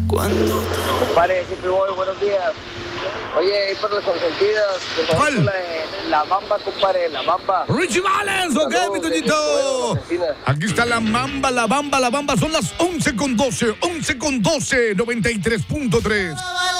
Compadre, siempre voy, buenos días. Oye, ahí por las consentidas, ¿Cuál? La Bamba, compadre, la Bamba. Richie Valens, ok, Saludos, mi de Toñito. Argentina. Aquí está la Mamba, la Bamba. Son las 11:12, 93.3.